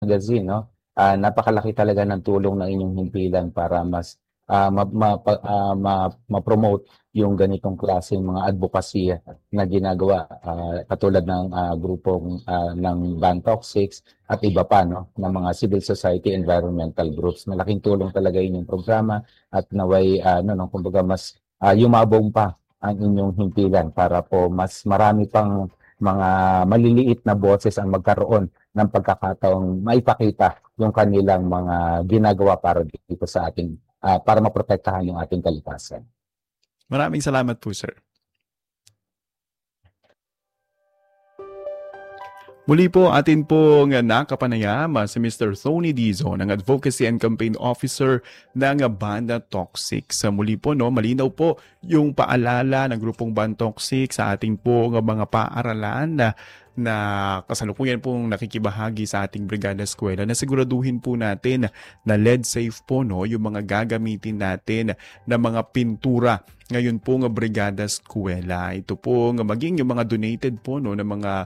magazine, no? Napakalaki talaga ng tulong ng inyong himpilan para mas ma-promote yung ganitong klaseng mga advocacy na ginagawa, katulad ng grupong ng Bantoxics at iba pa, no, ng mga civil society environmental groups. Malaking tulong talaga inyong programa at naway kumbaga mas yumabong pa ang inyong himpilan para po mas marami pang mga maliliit na boses ang magkaroon ng pagkakataong maipakita yung kanilang mga ginagawa para dito sa ating para maprotektahan yung ating kalikasan. Maraming salamat po, sir. Muli po atin pong nakapanayam si Mr. Tony Dizon, ang Advocacy and Campaign Officer ng Banda Toxic. Muli po, malinaw po yung paalala ng grupong Banda Toxic sa ating pong mga paaralan na kasalukuyan pong nakikibahagi sa ating Brigada Eskwela, na siguraduhin po natin na lead safe po yung mga gagamitin natin na mga pintura ngayon po ng Brigada Eskwela. Ito po maging yung mga donated po ng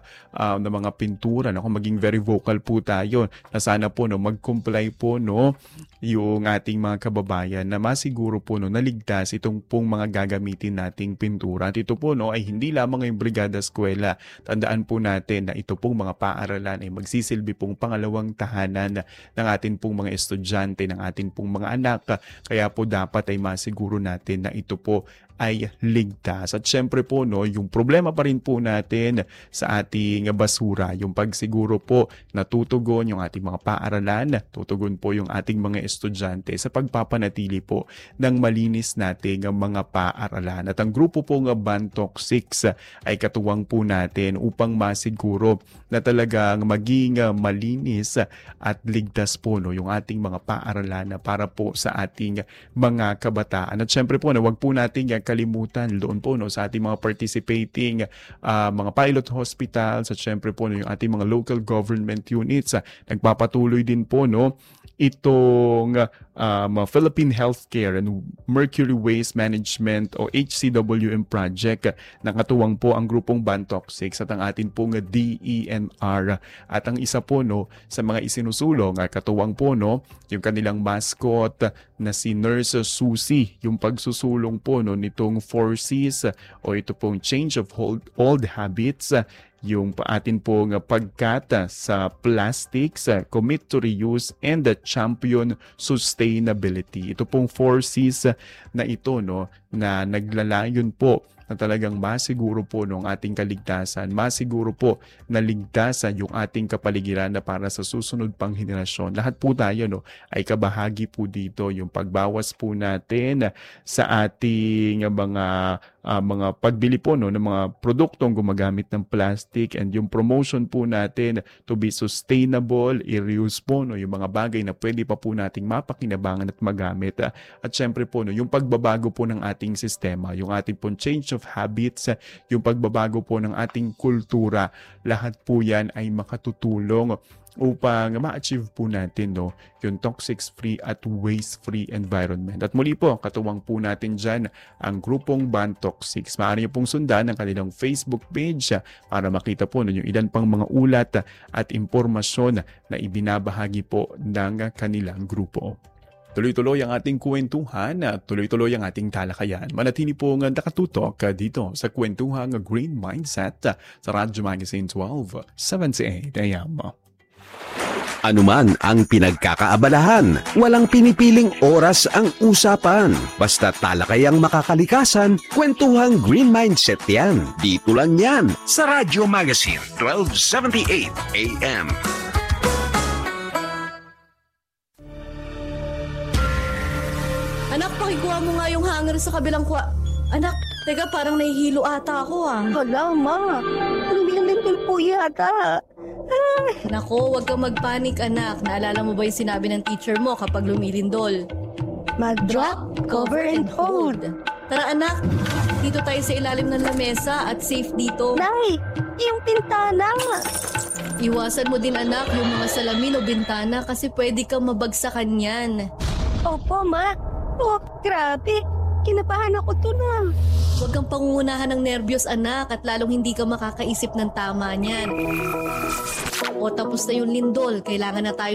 mga pintura, kung maging very vocal po tayo na sana po mag-comply po yung ating mga kababayan na masiguro po naligtas itong pong mga gagamitin nating pintura. At ito po ay hindi lamang yung Brigada Eskwela. Tandaan po natin na ito pong mga paaralan ay magsisilbi pong pangalawang tahanan ng atin pong mga estudyante, ng atin pong mga anak. Kaya po dapat ay masiguro natin na ito po ay ligtas. At syempre po yung problema pa rin po natin sa ating basura, yung pagsiguro po natutugon yung ating mga paaralan, tutugon po yung ating mga estudyante sa pagpapanatili po ng malinis nating mga paaralan. At ang grupo po ng Bantoxics ay katuwang po natin upang masiguro na talagang maging malinis at ligtas po yung ating mga paaralan para po sa ating mga kabataan. At syempre po wag po nating kalimutan doon po sa ating mga participating mga pilot hospitals at syempre po yung ating mga local government units. Nagpapatuloy din po itong Philippine Healthcare and Mercury Waste Management o HCWM project. Nakatuwang po ang grupong Bantoxics at ang atin pong DENR. At ang isa po sa mga isinusulong, katuwang po yung kanilang mascot na si Nurse Susie, yung pagsusulong po nitong 4Cs o ito pong change of old habits, yung atin pong pagkata sa plastics, commit to reuse, and the champion sustainability. Ito pong 4Cs na ito na naglalayon po na talagang masiguro po ng ating kaligtasan, masiguro po na ligtasan yung ating kapaligiran na para sa susunod pang henerasyon. Lahat po tayo ay kabahagi po dito, yung pagbawas po natin sa ating mga pagbili po ng mga produktong gumagamit ng plastic, and yung promotion po natin to be sustainable, i-reuse po yung mga bagay na pwede pa po nating mapakinabangan at magamit. At syempre po yung pagbabago po ng ating sistema, yung ating po change of habits, yung pagbabago po ng ating kultura, lahat po yan ay makatutulong upang ma-achieve po natin yung toxics-free at waste-free environment. At muli po, katuwang po natin dyan ang grupong Bantoxics. Maaari niyo pong sundan ang kanilang Facebook page para makita po yung ilan pang mga ulat at impormasyon na ibinabahagi po ng kanilang grupo. Tuloy-tuloy ang ating kwentuhan at tuloy-tuloy ang ating talakayan. Manatili po ng nakatutok dito sa Kwentuhang Green Mindset sa Radyo Magazine 1278 AM. Anuman ang pinagkakaabalahan, walang pinipiling oras ang usapan. Basta talakayang makakalikasan, Kwentuhang Green Mindset yan. Dito lang yan sa Radyo Magazine 1278 AM. Anak, pakikuha mo nga yung hanger sa kabilang Anak, teka, parang nahihilo ata ako Wala, ma. Lumilim din po yata. Nako, huwag kang magpanik, anak. Naalala mo ba yung sinabi ng teacher mo kapag lumilindol? Mag-drop, cover, and hold. Tara, anak. Dito tayo sa ilalim ng lamesa at safe dito. Nay, yung pintana. Iwasan mo din, anak, yung mga salamin o bintana kasi pwede kang mabagsakan yan. Opo, ma. Oh, grabe. Kinabahan ako to na. Huwag kang pangungunahan ng nerbiyos, anak, at lalong hindi ka makakaisip ng tama niyan. O tapos na yung lindol, kailangan na tayo